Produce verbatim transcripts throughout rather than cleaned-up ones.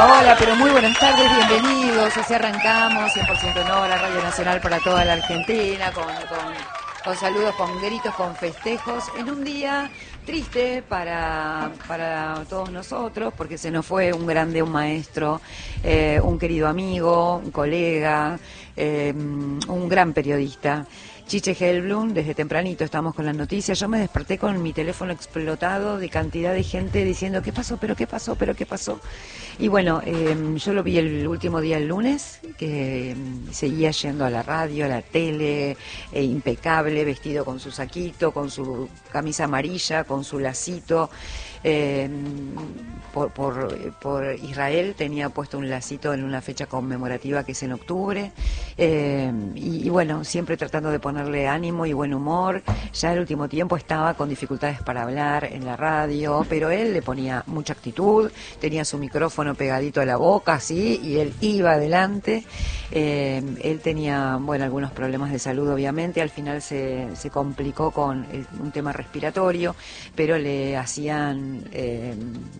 Hola, hola, pero muy buenas tardes, bienvenidos. Así arrancamos, cien por ciento no, la Radio Nacional para toda la Argentina, con, con, con saludos, con gritos, con festejos, en un día triste para, para todos nosotros, porque se nos fue un grande, un maestro, eh, un querido amigo, un colega, eh, un gran periodista. Chiche Helblum, desde tempranito estamos con las noticias. Yo me desperté con mi teléfono explotado de cantidad de gente diciendo ¿qué pasó? ¿Pero qué pasó? ¿Pero qué pasó? Y bueno, eh, yo lo vi el último día, el lunes, que eh, seguía yendo a la radio, a la tele, eh, impecable, vestido con su saquito, con su camisa amarilla, con su lacito. Eh, por, por, por Israel tenía puesto un lacito en una fecha conmemorativa que es en octubre, eh, y, y bueno, siempre tratando de ponerle ánimo y buen humor. Ya el último tiempo estaba con dificultades para hablar en la radio, pero él le ponía mucha actitud, tenía su micrófono pegadito a la boca, así, y él iba adelante. Eh, él tenía, bueno, algunos problemas de salud, obviamente, al final se, se complicó con el, un tema respiratorio, pero le hacían Eh,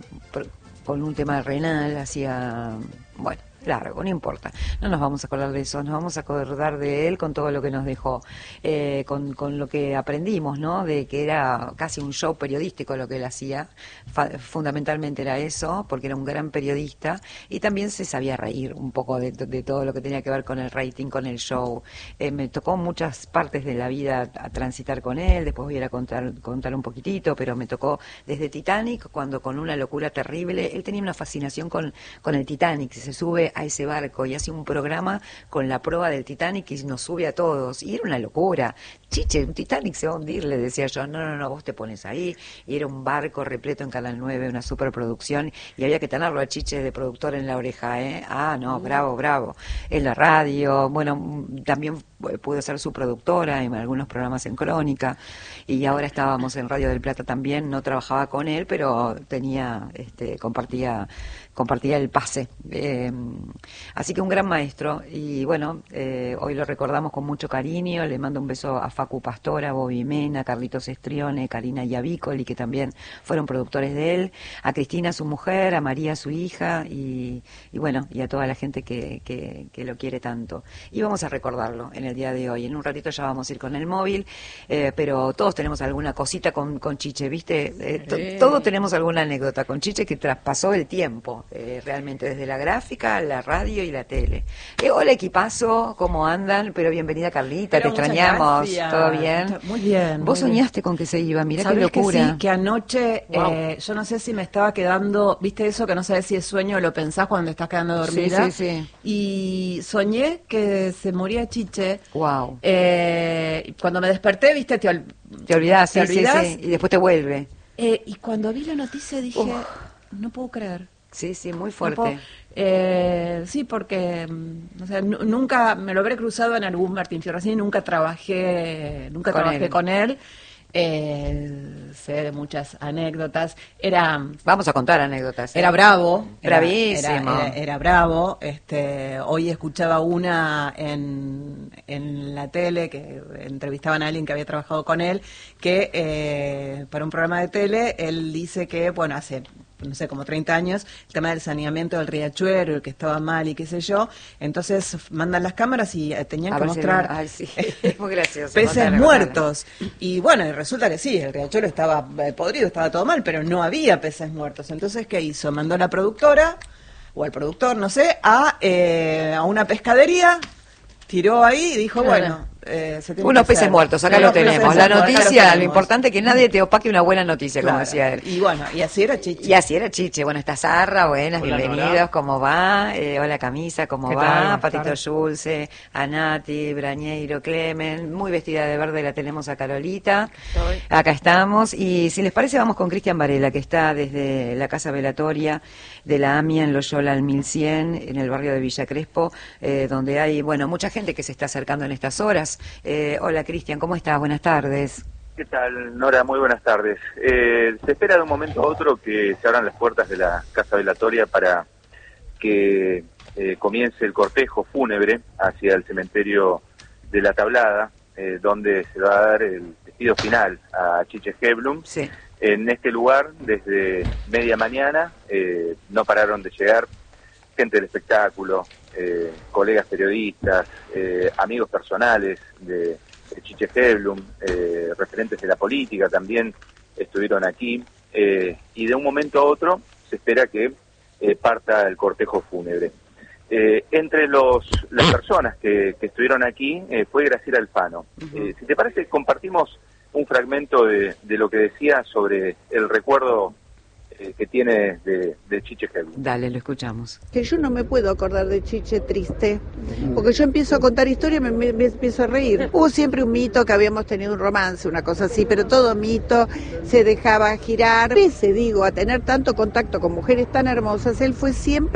con un tema renal, hacía, bueno, largo, no importa, no nos vamos a acordar de eso, nos vamos a acordar de él con todo lo que nos dejó, eh, con, con lo que aprendimos, ¿no? De que era casi un show periodístico lo que él hacía, Fa- fundamentalmente era eso, porque era un gran periodista y también se sabía reír un poco de, de todo lo que tenía que ver con el rating, con el show. Eh, me tocó muchas partes de la vida a transitar con él, después voy a ir a contar, contar un poquitito, pero me tocó desde Titanic, cuando con una locura terrible, él tenía una fascinación con, con el Titanic, se sube a ese barco y hace un programa con la proa del Titanic y nos sube a todos, y era una locura. Chiche, un Titanic se va a hundir, le decía yo. No, no, no, vos te pones ahí, y era un barco repleto en Canal nueve, una superproducción, y había que tenerlo a Chiche de productor en la oreja, ¿eh? Ah, no, bravo, bravo. En la radio, bueno, también pudo ser su productora en algunos programas en Crónica, y ahora estábamos en Radio del Plata también, no trabajaba con él, pero tenía, este, compartía compartía el pase. Eh, así que un gran maestro, y bueno, eh, hoy lo recordamos con mucho cariño. Le mando un beso a Facu Pastora, Bobby Mena, Carlitos Estrione, Karina Yavicoli, que también fueron productores de él, a Cristina, su mujer, a María, su hija, y, y bueno, y a toda la gente que, que, que lo quiere tanto. Y vamos a recordarlo en el día de hoy. En un ratito ya vamos a ir con el móvil, eh, pero todos tenemos alguna cosita con, con Chiche, ¿viste? Eh, to, Sí. Todos tenemos alguna anécdota con Chiche que traspasó el tiempo. Eh, realmente desde la gráfica, la radio y la tele. Eh, hola equipazo, ¿cómo andan? Pero bienvenida Carlita, Pero te extrañamos. gracias. ¿Todo bien? Mucha- Muy bien. Vos muy soñaste bien con que se iba, mirá qué ¿Sabés locura. que sí? Que anoche, Wow. eh, yo no sé si me estaba quedando, viste eso que no sabes si es sueño o lo pensás cuando te estás quedando dormida. Sí, sí, sí. Y soñé que se moría Chiche. Wow. Eh, cuando me desperté, viste, te, ol- Te olvidás, te sí, sí, olvidás. sí, y después te vuelve. Eh, y cuando vi la noticia dije, Uf. no puedo creer. Sí, sí, muy No fuerte. puedo- eh, sí, porque mm, o sea, nu- nunca me lo habré cruzado en algún Martín Fierro así, nunca trabajé, nunca Con trabajé él. con él. Eh, sé de muchas anécdotas. Era Vamos a contar anécdotas. ¿eh? era bravo, era, Bravísimo. era, era- era bravo. Este, hoy escuchaba una en, en la tele que entrevistaban a alguien que había trabajado con él, que eh, para un programa de tele él dice que, bueno, hace no sé, como treinta años, el tema del saneamiento del riachuelo, el que estaba mal y qué sé yo, entonces mandan las cámaras y eh, tenían A que ver si mostrar lo- ay, sí, es muy gracioso. peces Contale, muertos. Y bueno, y resulta que sí, el riachuelo estaba eh, podrido, estaba todo mal, pero no había peces muertos. Entonces, ¿qué hizo? Mandó a la productora, o al productor, no sé, a, eh, a una pescadería, tiró ahí y dijo, Claro. bueno, eh, se tiene Unos que peces hacer. muertos, acá Unos lo tenemos. peces La muertos, acá lo noticia, lo tenemos. importante es que nadie te opaque una buena noticia, como Claro. decía él. Y bueno, y así era Chichi. Y así era Chiche. Bueno, está Zarra, buenas, Hola, bienvenidos, Nora. ¿cómo va? Eh, hola Camisa, ¿cómo ¿Qué va? tal? Buenas Patito tardes. Yulce, a Nati, Brañeiro, Clemen, muy vestida de verde la tenemos a Carolita. Estoy. Acá estamos, y si les parece vamos con Cristian Varela, que está desde la Casa Velatoria de la AMIA en Loyola al mil cien, en el barrio de Villa Crespo, eh, donde hay, bueno, mucha gente que se está acercando en estas horas. Eh, hola Cristian, ¿cómo estás? Buenas tardes. ¿Qué tal, Nora? Muy buenas tardes. Eh, se espera de un momento a otro que se abran las puertas de la Casa Velatoria para que eh, comience el cortejo fúnebre hacia el cementerio de La Tablada, eh, donde se va a dar el despido final a Chiche Helblum. Sí. En este lugar, desde media mañana, eh, no pararon de llegar gente del espectáculo, eh, colegas periodistas, eh, amigos personales de, de Chiche Helblum, eh, referentes de la política también estuvieron aquí, eh, y de un momento a otro se espera que eh, parta el cortejo fúnebre. Eh, entre los las personas que, que estuvieron aquí eh, fue Graciela Alfano. Uh-huh. Eh, si te parece, compartimos un fragmento de, de lo que decía sobre el recuerdo eh, que tiene de, de Chiche Helblum. Dale, lo escuchamos. Que yo no me puedo acordar de Chiche triste, porque yo empiezo a contar historias y me, me, me empiezo a reír. Hubo siempre un mito que habíamos tenido un romance, una cosa así, pero todo mito, se dejaba girar. Pese, digo, a tener tanto contacto con mujeres tan hermosas, él fue siempre...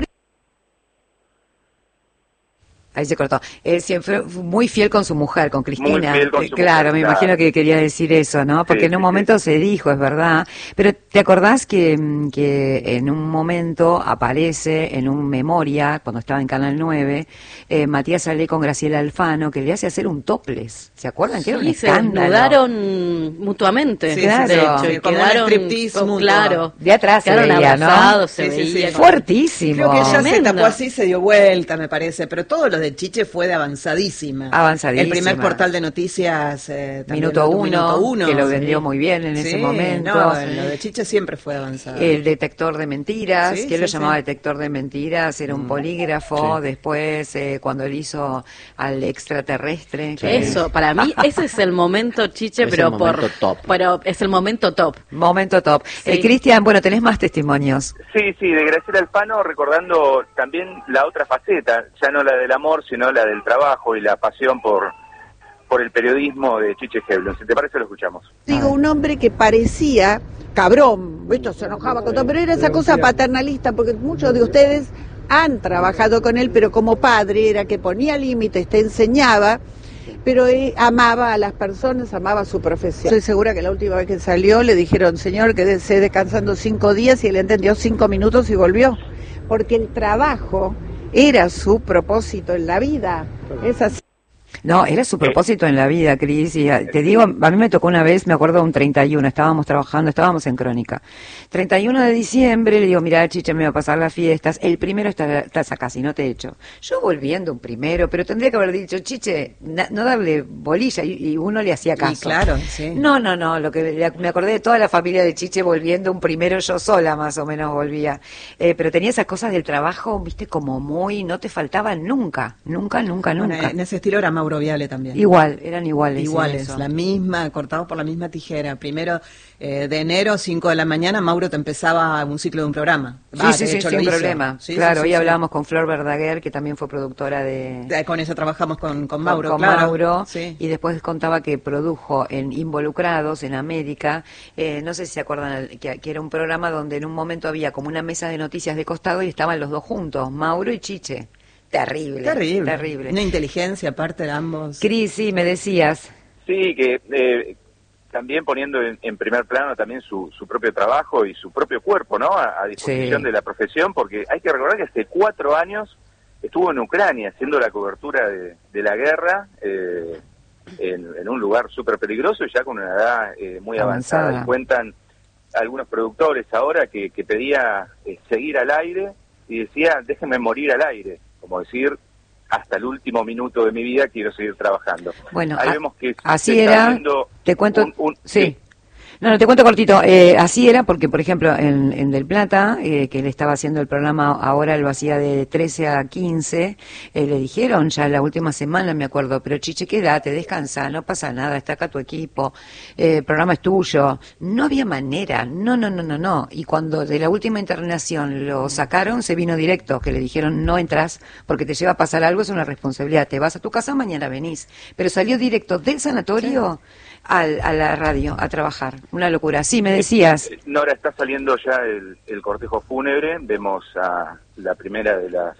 Ahí se cortó. Él siempre fue muy fiel con su mujer, con Cristina. Muy fiel con eh, su claro, mujer, me claro. imagino que quería decir eso, ¿no? Porque Sí, en un sí, momento sí. se dijo, es verdad. Pero ¿te acordás que, que en un momento aparece en un memoria, cuando estaba en Canal nueve, eh, Matías Salé con Graciela Alfano, que le hace hacer un topless? ¿Se acuerdan? Que era un Sí, se escándalo. desnudaron mutuamente, Sí, claro. de hecho, Sí, y como un quedaron, striptease oh, mutuo. claro, De atrás se quedaron veía, ¿no? abrazados, se Sí, sí, veía. sí. Fuertísimo. Creo que ella se Tremendo. tapó así, se dio vuelta, me parece, pero todo lo de Chiche fue de avanzadísima. Avanzadísima. El primer portal de noticias, eh, también Minuto lo- uno, Minuto Uno, que lo sí. vendió muy bien en ese Sí, momento. no, Sí. lo de Chiche siempre fue avanzado. El detector de mentiras, Sí, que él lo sí, llamaba sí. detector de mentiras, era un Mm, polígrafo. sí. Después, eh, cuando él hizo al extraterrestre. que- Eso, para mí, ese es el momento Chiche, Es pero el momento por top. pero es el momento top. Momento top. Sí. Eh, Cristian, bueno, tenés más testimonios. Sí, sí, de Graciela Alfano, recordando también la otra faceta, ya no la del amor, sino la del trabajo y la pasión por, por el periodismo de Chiche Helblum. Si te parece, lo escuchamos. Digo, un hombre que parecía cabrón, ¿viste? Se enojaba con todo, pero era esa cosa paternalista, porque muchos de ustedes han trabajado con él, pero como padre era que ponía límites, te enseñaba, pero él amaba a las personas, amaba su profesión. Estoy segura que la última vez que salió le dijeron, señor, quédese descansando cinco días, y él entendió cinco minutos y volvió, porque el trabajo era su propósito en la vida. Es así. No, era su propósito en la vida, Cris, y a- te digo, a mí me tocó una vez, me acuerdo un treinta y uno, estábamos trabajando, estábamos en Crónica. treinta y uno de diciembre, le digo, mira, Chiche, me va a pasar las fiestas, el primero está, estás acá, si no te echo. Yo volviendo un primero, pero tendría que haber dicho, Chiche, na- no darle bolilla, y, y uno le hacía caso. Y claro, sí. No, no, no, lo que le- me acordé de toda la familia de Chiche volviendo un primero, yo sola más o menos volvía. Eh, pero tenía esas cosas del trabajo, viste, como muy, no te faltaban nunca, nunca, nunca, Bueno, nunca. en ese estilo era Mauro Viale también. Igual, eran iguales. en Iguales, eso. la misma, cortados por la misma tijera. Primero, eh, de enero, cinco de la mañana, Mauro te empezaba un ciclo de un programa. Sí, Va, sí, de sí, hecho, sin lo hizo. problema. Sí, claro, sí, hoy sí, sí. hablábamos con Flor Verdaguer, que también fue productora de... Eh, Con eso trabajamos con, con con- Mauro, con claro. Mauro, Sí. y después contaba que produjo en Involucrados, en América, eh, no sé si se acuerdan, que, que era un programa donde en un momento había como una mesa de noticias de costado y estaban los dos juntos, Mauro y Chiche. Terrible, Terrible. terrible. Una inteligencia aparte de ambos. Cris, sí, me decías. Sí, que eh, también poniendo en, en primer plano también su, su propio trabajo y su propio cuerpo, ¿no? A, a disposición Sí. de la profesión, porque hay que recordar que hace cuatro años estuvo en Ucrania haciendo la cobertura de, de la guerra eh, en, en un lugar súper peligroso y ya con una edad eh, muy avanzada. Avanzada. Y cuentan algunos productores ahora que, que pedía eh, seguir al aire y decía, déjenme morir al aire, como decir, hasta el último minuto de mi vida quiero seguir trabajando. Bueno, Ahí a- vemos que así se está era, viendo te cuento, un- un- sí. No, no, te cuento cortito. Eh, así era porque, por ejemplo, en, en Del Plata, eh, que él estaba haciendo el programa, ahora lo hacía de trece a quince, eh, le dijeron ya la última semana, me acuerdo, pero Chiche, quédate, descansa, no pasa nada, está acá tu equipo, eh, el programa es tuyo. No había manera, no, no, no, no, no. Y cuando de la última internación lo sacaron, se vino directo, que le dijeron, no entras porque te lleva a pasar algo, es una responsabilidad, te vas a tu casa, mañana venís. Pero salió directo del sanatorio al, a la radio a trabajar. Una locura. Sí, me decías. Nora, está saliendo ya el, el cortejo fúnebre, vemos a la primera de las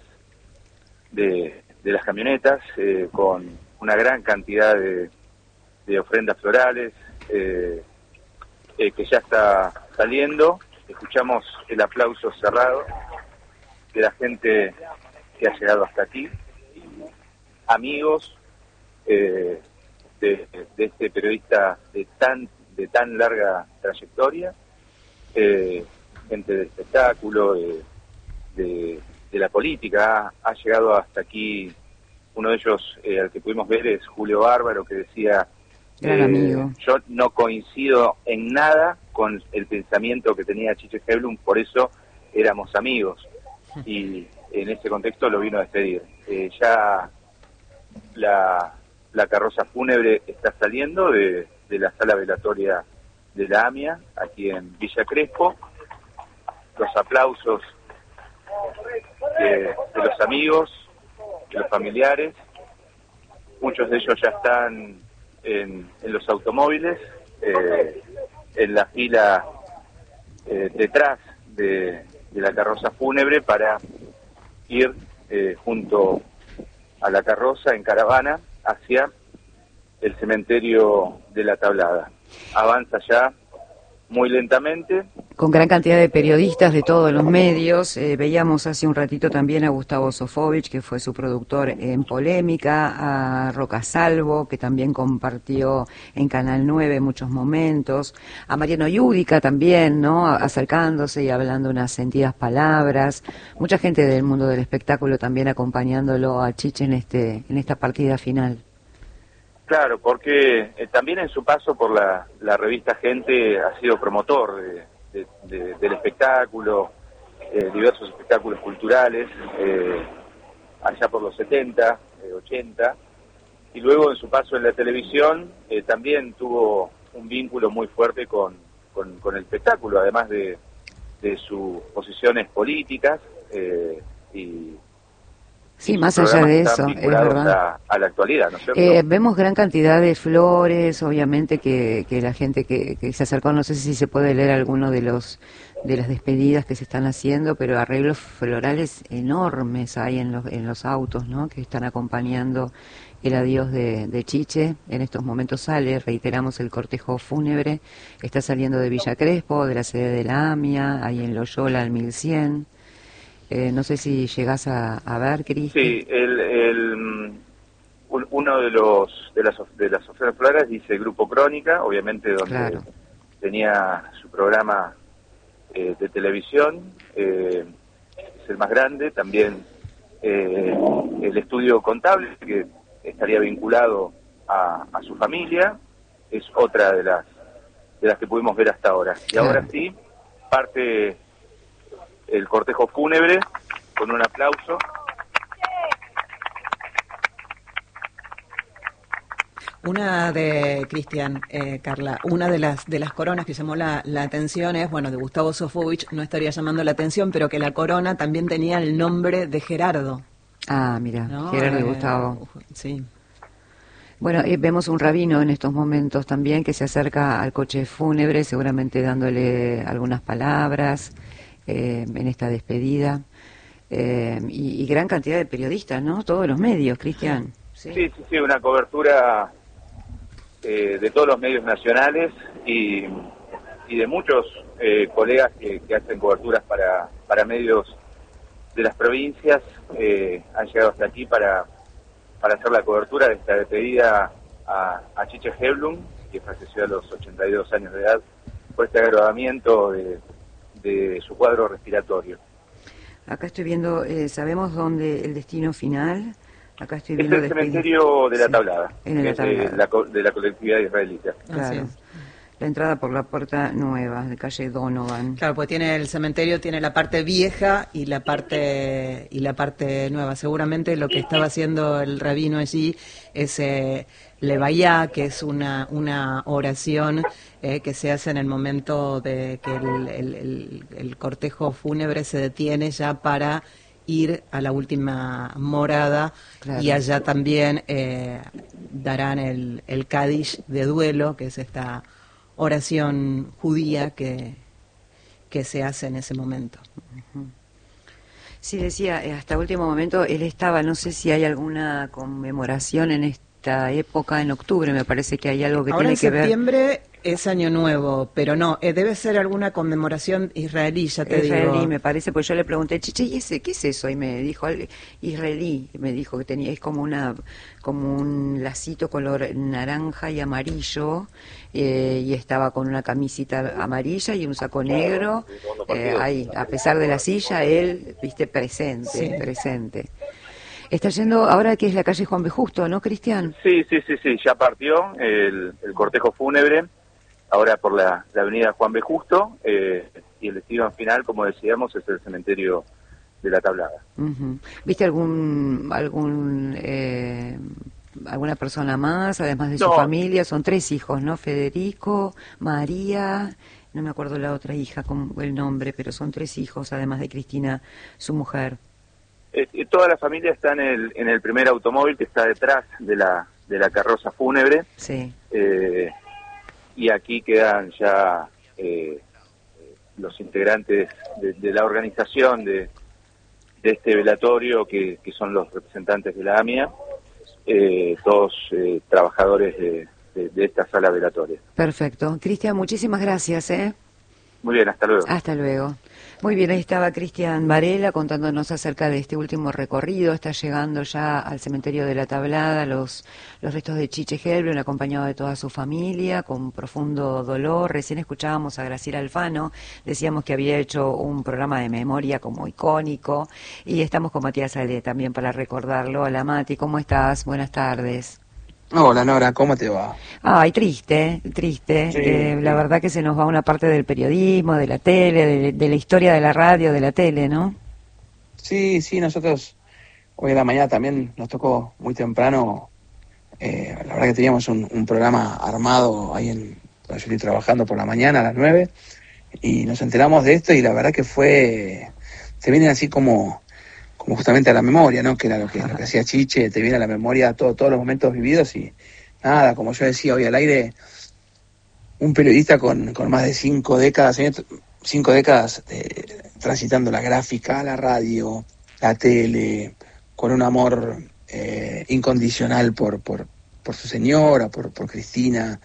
de, de las camionetas eh, con una gran cantidad de, de ofrendas florales eh, eh, que ya está saliendo. Escuchamos el aplauso cerrado de la gente que ha llegado hasta aquí, amigos eh, de, de este periodista de tan de tan larga trayectoria, eh, gente del espectáculo, de, de, de la política. Ha, ha llegado hasta aquí, uno de ellos, eh, al que pudimos ver, es Julio Bárbaro, que decía, gran eh, amigo. yo no coincido en nada con el pensamiento que tenía Chiche Hellblum, por eso éramos amigos. Y en ese contexto lo vino a despedir. Eh, ya la, la carroza fúnebre está saliendo de, de la sala velatoria de la AMIA, aquí en Villa Crespo. Los aplausos de, de los amigos, de los familiares, muchos de ellos ya están en, en los automóviles, eh, en la fila eh, detrás de, de la carroza fúnebre para ir eh, junto a la carroza en caravana hacia el cementerio de La Tablada. Avanza ya muy lentamente. Con gran cantidad de periodistas de todos los medios. Eh, veíamos hace un ratito también a Gustavo Sofovich, que fue su productor en Polémica, a Roca Salvo, que también compartió en Canal nueve muchos momentos, a Mariano Yudica también, ¿no? Acercándose y hablando unas sentidas palabras. Mucha gente del mundo del espectáculo también acompañándolo a Chiche en este en esta partida final. Claro, porque eh, también en su paso por la, la revista Gente ha sido promotor de, de, de, del espectáculo, eh, diversos espectáculos culturales, eh, allá por los setenta, eh, ochenta, y luego en su paso en la televisión eh, también tuvo un vínculo muy fuerte con, con, con el espectáculo, además de, de sus posiciones políticas eh, y... Sí, más allá de eso, es verdad. A, a la actualidad, ¿no es cierto? Eh, vemos gran cantidad de flores, obviamente que, que la gente que, que se acercó, no sé si se puede leer alguno de los de las despedidas que se están haciendo, pero arreglos florales enormes hay en los en los autos, ¿no? Que están acompañando el adiós de, de Chiche. En estos momentos sale, reiteramos, el cortejo fúnebre, está saliendo de Villa Crespo, de la sede de la AMIA, ahí en Loyola al mil cien. Eh, no sé si llegás a, a ver, Cristi. Sí, el, el, un, uno de los de las de las ofrendas florales dice Grupo Crónica, obviamente donde claro. tenía su programa eh, de televisión, eh, es el más grande, también eh, el estudio contable que estaría vinculado a, a su familia, es otra de las de las que pudimos ver hasta ahora. Y claro. ahora sí, parte el cortejo fúnebre con un aplauso. Una de, Cristian, eh, Carla, una de las de las coronas que llamó la, la atención es, bueno, de Gustavo Sofovich no estaría llamando la atención, pero que la corona también tenía el nombre de Gerardo. Ah, mira, ¿No? Gerardo Eh, y Gustavo. Sí. Bueno, eh, vemos un rabino en estos momentos también que se acerca al coche fúnebre, seguramente dándole algunas palabras eh, en esta despedida. Eh, y, y gran cantidad de periodistas, ¿no? Todos los medios, Cristian. Sí, sí, sí, sí, una cobertura eh, de todos los medios nacionales y, y de muchos eh, colegas que, que hacen coberturas para, para medios de las provincias, eh, han llegado hasta aquí para, para hacer la cobertura de esta despedida a, a Chiche Hellblum, que falleció a los ochenta y dos años de edad por este agravamiento de, de su cuadro respiratorio. Acá estoy viendo, eh, ¿sabemos dónde el destino final? Acá estoy Es viendo el despedida. cementerio de La Sí, Tablada, en que La es Tablada. de la, co- de la colectividad israelita. Claro. Así es. La entrada por la puerta nueva, de calle Donovan. Claro, pues tiene el cementerio, tiene la parte vieja y la parte y la parte nueva. Seguramente lo que estaba haciendo el rabino allí es eh, Levayá, que es una una oración eh, que se hace en el momento de que el, el, el, el cortejo fúnebre se detiene ya para ir a la última morada. Claro. Y allá también eh, darán el, el Kadish de duelo, que es esta oración judía que, que se hace en ese momento. Sí, decía, eh, hasta último momento él estaba, no sé si hay alguna conmemoración en, est- esta época en octubre, me parece que hay algo que Ahora tiene en que ver. septiembre es Año Nuevo, pero no, eh, debe ser alguna conmemoración israelí, ya te Israelí, digo. me parece, pues yo le pregunté, Chiche, ¿y ese qué es eso? Y me dijo, al- israelí, me dijo que tenía, es como una, como un lacito color naranja y amarillo, eh, y estaba con una camisita amarilla y un saco negro, eh, ahí, a pesar de la silla, él, viste, presente, Sí. presente. Está yendo ahora que es la calle Juan B. Justo, ¿no, Cristian? Sí, sí, sí, sí, ya partió el, el cortejo fúnebre, ahora por la, la avenida Juan B. Justo, eh, y el destino final, como decíamos, es el cementerio de la Tablada. Ujú. ¿Viste algún, algún, eh, alguna persona más, además de su No. familia? Son tres hijos, ¿no? Federico, María, no me acuerdo la otra hija con el nombre, pero son tres hijos, además de Cristina, su mujer. Eh, eh, toda la familia está en el, en el primer automóvil que está detrás de la, de la carroza fúnebre, Sí. eh, y aquí quedan ya eh, los integrantes de, de la organización de, de este velatorio, que, que son los representantes de la AMIA, eh, todos eh, trabajadores de, de, de esta sala velatoria. Perfecto. Cristian, muchísimas gracias, ¿eh? Muy bien, hasta luego. Hasta luego. Muy bien, ahí estaba Cristian Varela contándonos acerca de este último recorrido. Está llegando ya al cementerio de la Tablada los, los restos de Chiche Helblum, acompañado de toda su familia, con profundo dolor. Recién escuchábamos a Graciela Alfano, decíamos que había hecho un programa de memoria como icónico, y estamos con Matías Ale también para recordarlo. Hola Mati, ¿cómo estás? Buenas tardes. Hola Nora, ¿cómo te va? Ay, triste, triste. Sí, Eh, sí. La verdad que se nos va una parte del periodismo, de la tele, de, de la historia de la radio, de la tele, ¿no? Sí, sí, nosotros hoy en la mañana también nos tocó muy temprano. Eh, la verdad que teníamos un, un programa armado ahí en donde yo estoy trabajando por la mañana a las nueve, y nos enteramos de esto, y la verdad que fue, te vienen así como, como justamente a la memoria, ¿no? Que era lo que, lo que hacía Chiche, te viene a la memoria todo, todos los momentos vividos, y nada, como yo decía hoy al aire, un periodista con, con más de cinco décadas, años, cinco décadas de, transitando la gráfica, la radio, la tele, con un amor eh, incondicional por, por, por su señora, por, por Cristina,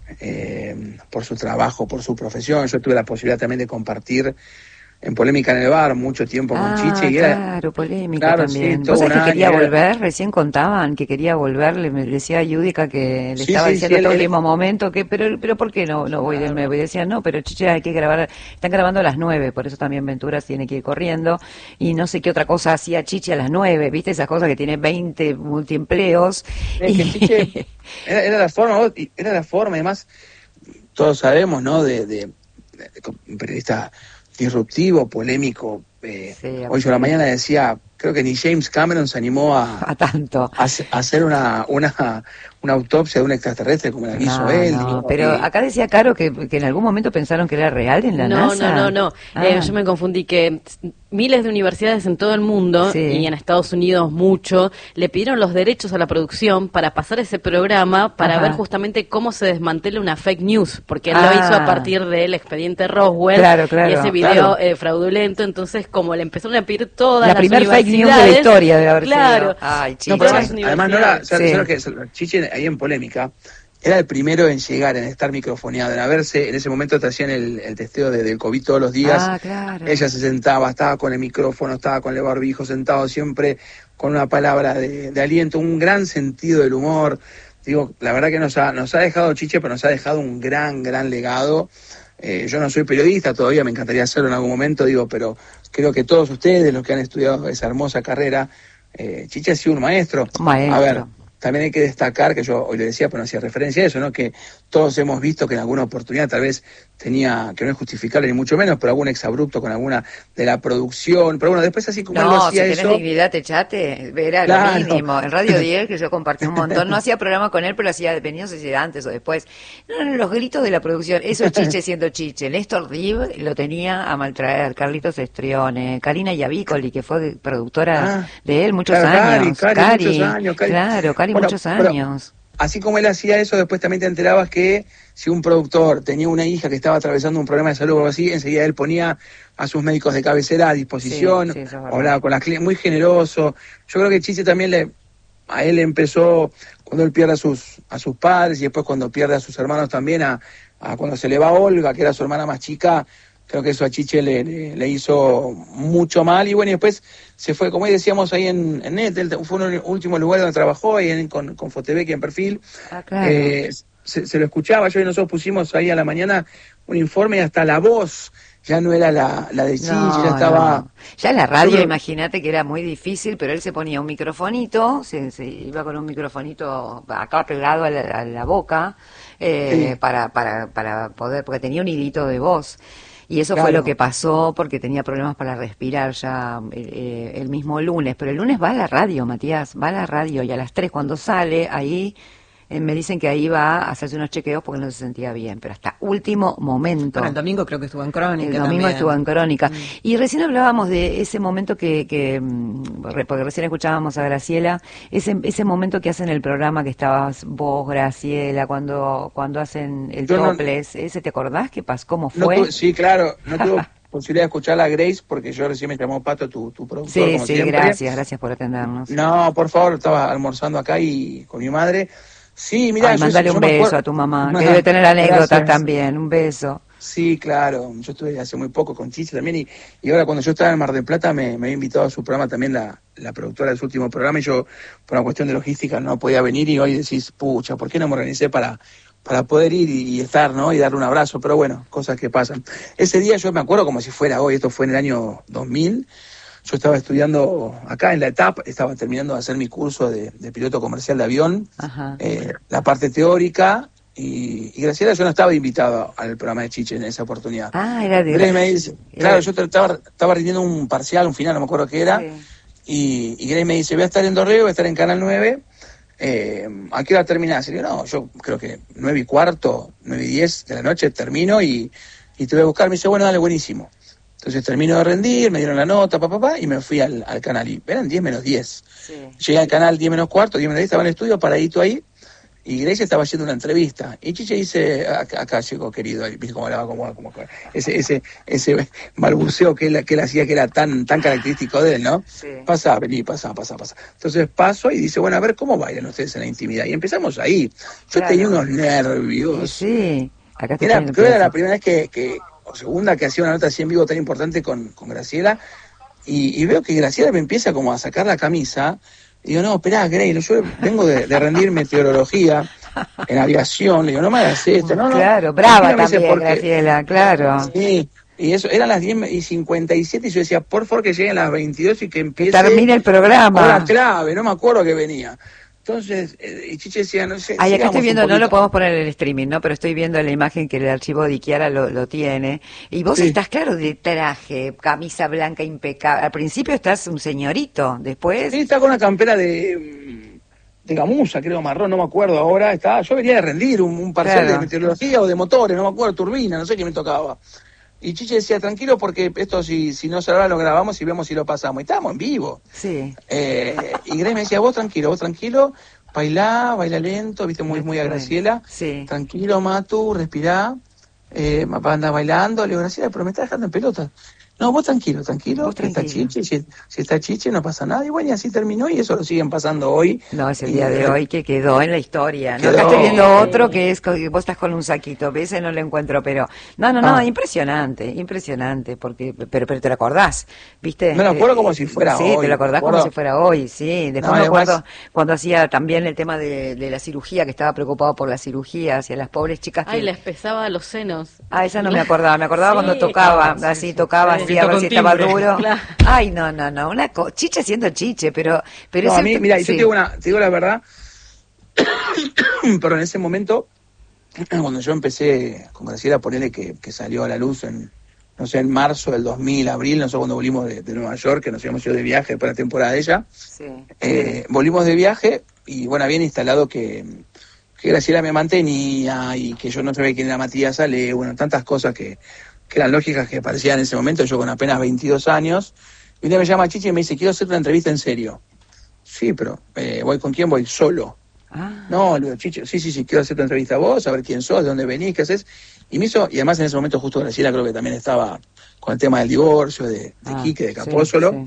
eh, por su trabajo, por su profesión. Yo tuve la posibilidad también de compartir en Polémica en el Bar mucho tiempo con Ah, Chiche, y era, claro, polémica claro, también. sí, todo ¿Vos sabés un que quería año, era- volver? Recién contaban que quería volver, le me decía a Yudica que le Sí, estaba sí, diciendo sí, todo el él- último momento que, pero, pero ¿por qué no, no voy de nuevo? Y decían, no, pero Chiche, hay que grabar, están grabando a las nueve, por eso también Venturas tiene que ir corriendo, y no sé qué otra cosa hacía Chiche a las nueve, ¿viste? Esas cosas que tiene veinte multiempleos. Es que y- Chiche era, era la forma, vos, y era la forma, además, todos sabemos, ¿no? De, de, de un periodista disruptivo, polémico. Eh, Sí, hoy yo a la mañana decía, creo que ni James Cameron se animó a, a tanto. a, hace- a hacer una, una, una autopsia de un extraterrestre como la que hizo No, él. no, digo, pero eh, acá decía Caro que, que en algún momento pensaron que era real en la No, NASA. no, no, no. Ah. Eh, yo me confundí que miles de universidades en todo el mundo, Sí. y en Estados Unidos mucho, le pidieron los derechos a la producción para pasar ese programa para Ajá. ver justamente cómo se desmantela una fake news, porque él Ah. lo hizo a partir del expediente Roswell Claro, claro, y ese video claro. eh, fraudulento. Entonces, como le empezaron a pedir todas La las primer fake news de la universidades, historia debe haber claro, sido. Ay, No, chicos. pero Todas además, las además no era, universidades. ¿sabes Sí. lo que Chiche ahí en Polémica era el primero en llegar, en estar microfoneado, en haberse, en ese momento te hacían el, el testeo de, del COVID todos los días. Ah, claro. Ella se sentaba, estaba con el micrófono, estaba con el barbijo, sentado siempre con una palabra de, de aliento, un gran sentido del humor. Digo, la verdad que nos ha, nos ha dejado Chiche, pero nos ha dejado un gran, gran legado. Eh, yo no soy periodista todavía, me encantaría hacerlo en algún momento, digo, pero creo que todos ustedes, los que han estudiado esa hermosa carrera, eh, Chiche ha sido un maestro. Un maestro. A ver, también hay que destacar, que yo hoy le decía, pero no hacía referencia a eso, ¿no? Que todos hemos visto que en alguna oportunidad tal vez tenía, que no es justificable ni mucho menos, pero algún exabrupto con alguna de la producción. Pero bueno, después así como él lo No, si hacía tenés eso... dignidad, te echate, era Claro. lo mínimo. En Radio diez, que yo compartí un montón, no hacía programa con él, pero hacía, venía, no sé si era antes o después. No, no, los gritos de la producción, eso es Chiche siendo Chiche. Néstor Div lo tenía a maltraer, Carlitos Estrione, Karina Yavicoli, que fue productora Ah, de él muchos claro, Cari, años. Cari, muchos años, Cari. Claro, Cari Bueno, muchos pero- años. Así como él hacía eso, después también te enterabas que si un productor tenía una hija que estaba atravesando un problema de salud o algo así, enseguida él ponía a sus médicos de cabecera a disposición, Sí, sí, eso es verdad. hablaba con las clientes, muy generoso. Yo creo que Chiche también le, a él empezó cuando él pierde a sus, a sus padres y después cuando pierde a sus hermanos también, a, a cuando se le va Olga, que era su hermana más chica, creo que eso a Chiche le, le, le hizo mucho mal. Y bueno, y después se fue, como decíamos, ahí en, en Net, fue uno de los últimos lugares donde trabajó, ahí en, con, con Fotevecchia en Perfil. Ah, claro. Eh, se, se lo escuchaba, yo y nosotros pusimos ahí a la mañana un informe y hasta la voz ya no era la, la de Chiche, No, ya estaba... no. Ya la radio, Yo- imagínate que era muy difícil, pero él se ponía un microfonito, se, se iba con un microfonito acá pegado a la, a la boca, eh, Sí. para, para, para poder, porque tenía un hilito de voz. Y eso fue Claro. lo que pasó porque tenía problemas para respirar ya eh, el mismo lunes. Pero el lunes va a la radio, Matías, va a la radio y a las tres cuando sale, ahí eh, me dicen que ahí va a hacerse unos chequeos porque no se sentía bien. Pero hasta último momento. Bueno, el domingo creo que estuvo en Crónica. El domingo también. estuvo en Crónica. Y recién hablábamos de ese momento que, que mm, re- porque recién escuchábamos a Graciela, ese ese momento que hacen el programa que estabas vos, Graciela, cuando cuando hacen el Yo no- topless, ese, ¿te acordás qué pasó? ¿Cómo No fue? tuve- sí, claro, no tuve posibilidad de escuchar a Grace porque yo recién me llamó Pato, tu, tu productor, sí, como sí, siempre. gracias, gracias por atendernos. No, por favor, estaba almorzando acá y con mi madre. Sí, mira, Ay, mándale un beso a tu mamá, que debe tener anécdotas Gracias. también, un beso. Sí, claro, yo estuve hace muy poco con Chiche también y, y ahora cuando yo estaba en Mar del Plata me, me había invitado a su programa también la, la productora de su último programa y yo por una cuestión de logística no podía venir y hoy decís, pucha, ¿por qué no me organicé para, para poder ir y, y estar, ¿no? Y darle un abrazo, pero bueno, cosas que pasan. Ese día yo me acuerdo como si fuera hoy, esto fue en el año dos mil, yo estaba estudiando acá en la etapa, estaba terminando de hacer mi curso de, de piloto comercial de avión, Ajá. eh, la parte teórica. Y, y Graciela, yo no estaba invitado al programa de Chiche en esa oportunidad. Ah, era de... Grace me dice, era claro, de- yo estaba, estaba rindiendo un parcial, un final, no me acuerdo qué era, Sí. y, y Grace me dice, voy a estar en Dorrego, voy a estar en Canal nueve, eh, ¿a qué hora terminás? Y le digo, no, yo creo que nueve y cuarto, nueve y diez de la noche termino y, y te voy a buscar. Me dice, bueno, dale, buenísimo. Entonces termino de rendir, me dieron la nota, papá, papá, y me fui al, al canal. Y eran diez menos diez. Sí. Llegué al canal diez menos cuarto, diez menos diez, estaba en el estudio, paradito ahí, y Grace estaba haciendo una entrevista. Y Chiche dice, acá, acá llegó querido, y viste cómo hablaba, como, como, ese, ese, ese balbuceo que él, que él hacía que era tan, tan característico de él, ¿no? Sí. Pasa, vení, pasa, pasa, pasa. Entonces paso y dice, bueno, a ver, ¿cómo bailan ustedes en la intimidad? Y empezamos ahí. Yo Claro. tenía unos Y nervios. sí, acá estoy Era, poniendo creo que era la pedazo. primera vez que, que, o segunda, que hacía una nota así en vivo tan importante con, con Graciela. Y, y veo que Graciela me empieza como a sacar la camisa. Y digo, no, esperá, Grace, yo vengo de, de rendir meteorología en aviación. Le digo, no me hagas esto. No, no. Claro, brava tranquila, me dice, también, porque- Graciela, claro. Sí, y eso, eran las diez y cincuenta y siete y yo decía, por favor que lleguen las veintidós y que empiece... Termina el programa. Hora clave, no me acuerdo que venía. Entonces, eh, y Chiche decía, no sé... Ay, acá sigamos estoy un viendo, no poquito. lo podemos poner en el streaming, ¿no? Pero estoy viendo la imagen que el archivo de Iquiara lo, lo tiene. Y vos Sí. estás, claro, de traje, camisa blanca impecable. Al principio estás un señorito, después... Sí, está con una campera de, mm, de gamuza, creo, marrón, no me acuerdo ahora. Estaba, yo venía de rendir un, un parcial Claro. de meteorología o de motores, no me acuerdo, turbina, no sé qué me tocaba. Y Chiche decía, tranquilo, porque esto si, si no se ahora lo grabamos y vemos si lo pasamos. Y estábamos en vivo. Sí. Eh, y Grace me decía, vos tranquilo, vos tranquilo, bailá, baila lento, viste, muy, muy a Graciela. Sí. Tranquilo, Matu, respirá. Eh, papá anda bailando, le digo, Graciela, pero me está dejando en pelota. No, vos tranquilo, tranquilo, Vos que está tranquilo. Chiche, si, si está Chiche no pasa nada. Y bueno, y así terminó y eso lo siguen pasando hoy. No, es el Y, día de eh, hoy que quedó en la historia. ¿no? Quedó. Acá estoy viendo otro que es, co- vos estás con un saquito, ese no lo encuentro, pero... No, no, no, Ah. impresionante, impresionante, porque pero pero te lo acordás, ¿viste? Me lo acuerdo Eh, como si fuera sí, hoy, te lo acordás me como acuerdo. si fuera hoy, sí. Después No, me además- acuerdo cuando hacía también el tema de, de la cirugía, que estaba preocupado por la cirugía hacia las pobres chicas que... Ay, les pesaba los senos. Ah, esa no me acordaba, me acordaba Sí, cuando tocaba, sí, así sí. tocaba, Sí, así a ver con si estaba timbre. duro. Claro. Ay, no, no, no, una co- chiche siendo chiche, pero... pero No, ese- a mí, mira, yo sí. te digo, una, te digo la verdad, pero en ese momento, cuando yo empecé con Graciela, ponerle que, que salió a la luz en, no sé, en marzo del dos mil, abril, no sé, cuando volvimos de, de Nueva York, que nos íbamos ido de viaje después de la temporada de ella, Sí. eh, volvimos de viaje y bueno, habían instalado que, que Graciela me mantenía y que yo no sabía quién era Matías Ale, bueno, tantas cosas que, que eran lógicas que parecían en ese momento, yo con apenas veintidós años, y un día me llama Chichi y me dice, quiero hacer una entrevista en serio. Sí, pero, eh, ¿voy con quién? Voy solo. Ah. No, le digo, Chichi, sí, sí, sí, quiero hacer una entrevista a vos, a ver quién sos, de dónde venís, qué haces. Y me hizo, y además en ese momento justo Graciela creo que también estaba con el tema del divorcio, de, de Ah, Quique, de sí, Capósolo. sí.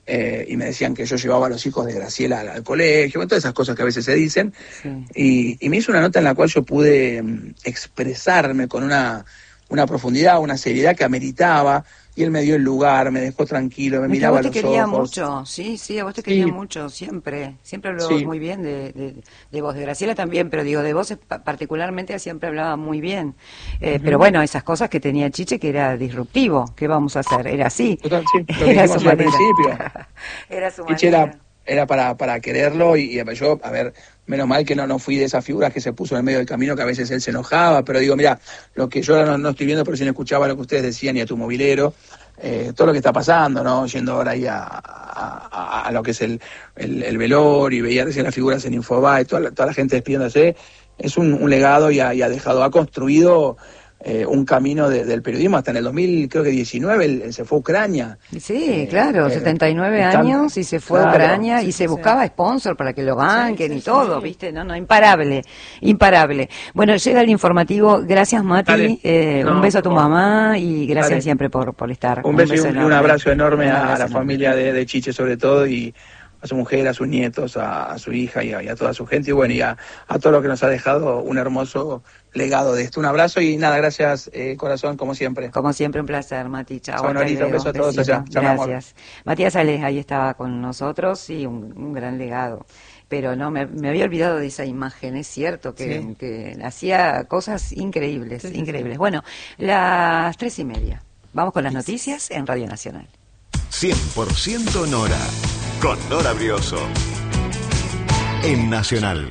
eh, y me decían que yo llevaba a los hijos de Graciela al, al colegio, todas esas cosas que a veces se dicen, sí. y, y me hizo una nota en la cual yo pude um, expresarme con una, una profundidad, una seriedad que ameritaba, y él me dio el lugar, me dejó tranquilo, me es miraba a los ojos. A vos te quería ojos. mucho, sí, sí, a vos te quería sí. mucho, siempre, siempre habló sí. muy bien de, de, de vos, de Graciela también, pero digo, de vos particularmente siempre hablaba muy bien, eh, uh-huh. pero bueno, esas cosas que tenía Chiche que era disruptivo, ¿qué vamos a hacer? Era así, Total, sí, lo era su al principio. Era su Chiche manera. Era, era para, para quererlo, y, y yo, a ver, menos mal que no, no fui de esas figuras que se puso en el medio del camino, que a veces él se enojaba, pero digo, mira, lo que yo no, no estoy viendo, pero si no escuchaba lo que ustedes decían y a tu movilero, eh, todo lo que está pasando, ¿no? Yendo ahora ahí a, a, a lo que es el, el, el velorio, y veía recién las figuras en Infobae, toda la, toda la gente despidiéndose, es un, un legado, y ha, y ha dejado, ha construido Eh, un camino de, del periodismo hasta en el dos mil, creo que diecinueve, él, él se fue a Ucrania. Sí, eh, claro, eh, setenta y nueve están, años y se fue claro, a Ucrania sí, y sí, se sí. buscaba sponsor para que lo banquen sí, y sí, todo, sí. ¿viste? No, no, imparable, imparable. Bueno, llega el informativo, gracias Mati, eh, no, un beso a tu no. mamá y gracias Dale. siempre por, por estar. Un beso, un beso y un, enorme. un abrazo enorme Un a, abrazo a la enorme. familia de, de Chiche sobre todo, y a su mujer, a sus nietos, a, a su hija y a, y a toda su gente, y bueno, y a, a todo lo que nos ha dejado un hermoso legado de esto. Un abrazo y nada, gracias, eh, corazón, como siempre. Como siempre, un placer, Mati. Chao. Chao, Norita, un beso a todos allá. Chao, mi amor. Gracias. Matías Ales ahí estaba con nosotros, sí, un, un gran legado. Pero no, me, me había olvidado de esa imagen, es cierto, que, Sí. que hacía cosas increíbles, Sí, sí, increíbles. sí. Bueno, las tres y media. Vamos con las noticias en Radio Nacional. cien por ciento Nora, con Nora Brioso. En Nacional.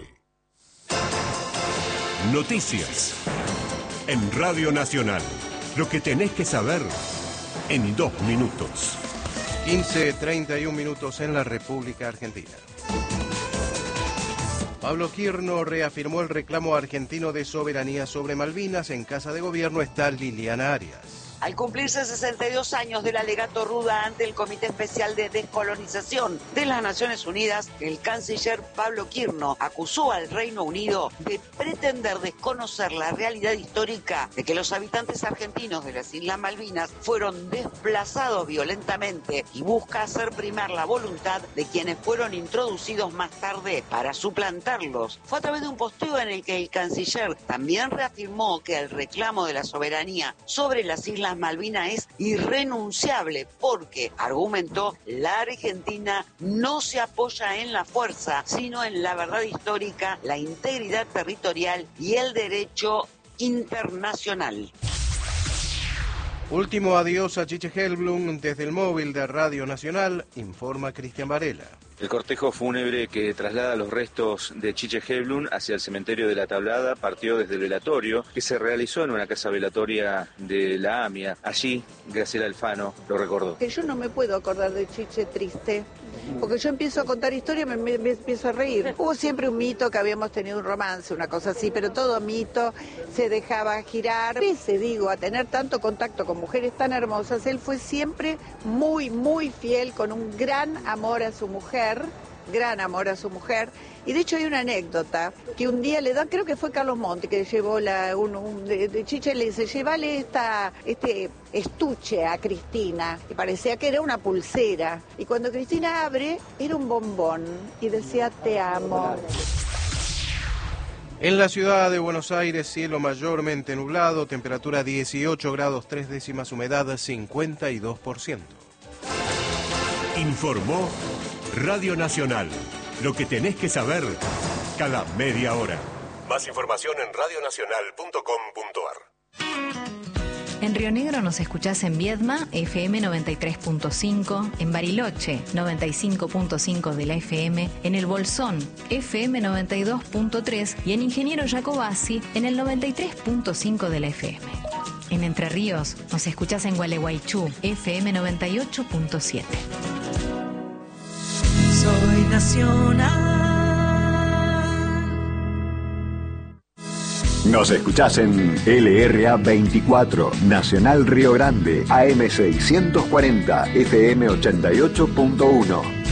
Noticias. En Radio Nacional. Lo que tenés que saber en dos minutos. quince treinta y un minutos en la República Argentina. Pablo Quirno reafirmó el reclamo argentino de soberanía sobre Malvinas. En Casa de Gobierno está Liliana Arias. Al cumplirse sesenta y dos años del alegato Ruda ante el Comité Especial de Descolonización de las Naciones Unidas, el canciller Pablo Quirno acusó al Reino Unido de pretender desconocer la realidad histórica de que los habitantes argentinos de las Islas Malvinas fueron desplazados violentamente, y busca hacer primar la voluntad de quienes fueron introducidos más tarde para suplantarlos. Fue a través de un posteo en el que el canciller también reafirmó que el reclamo de la soberanía sobre las Islas Malvinas es irrenunciable porque, argumentó, la Argentina no se apoya en la fuerza, sino en la verdad histórica, la integridad territorial y el derecho internacional. Último adiós a Chiche Hellblum desde el móvil de Radio Nacional, informa Cristian Varela. El cortejo fúnebre que traslada los restos de Chiche Hellblum hacia el cementerio de La Tablada partió desde el velatorio que se realizó en una casa velatoria de la AMIA. Allí, Graciela Alfano lo recordó. Que yo no me puedo acordar de Chiche triste, porque yo empiezo a contar historias y me, me, me empiezo a reír. Hubo siempre un mito que habíamos tenido un romance, una cosa así, pero todo mito se dejaba girar. Ese, digo, a tener tanto contacto con mujeres tan hermosas, él fue siempre muy, muy fiel, con un gran amor a su mujer, gran amor a su mujer. Y de hecho hay una anécdota que un día le da, creo que fue Carlos Monti que llevó la, un, un, de, de Chiche, le dice, llévale esta, este estuche a Cristina, y parecía que era una pulsera, y cuando Cristina abre era un bombón y decía te amo. En la ciudad de Buenos Aires, cielo mayormente nublado, temperatura dieciocho grados tres décimas, humedad cincuenta y dos por ciento. Informó Radio Nacional. Lo que tenés que saber cada media hora. Más información en radio nacional punto com punto ar. En Río Negro nos escuchás en Viedma, F M noventa y tres punto cinco, en Bariloche, noventa y cinco punto cinco de la F M, en El Bolsón, F M noventa y dos punto tres y en Ingeniero Jacobasi, en el noventa y tres punto cinco de la F M. En Entre Ríos nos escuchás en Gualeguaychú, F M noventa y ocho punto siete. Soy nacional. Nos escuchás en L R A veinticuatro, Nacional Río Grande, A M seiscientos cuarenta, F M ochenta y ocho punto uno.